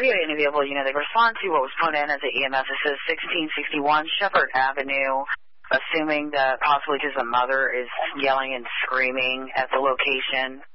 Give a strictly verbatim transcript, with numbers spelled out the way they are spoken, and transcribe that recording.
radio interview, you know, they respond to what was put in as an E M S. It says sixteen sixty-one Shepherd Avenue, assuming that possibly because the mother is yelling and screaming at the location.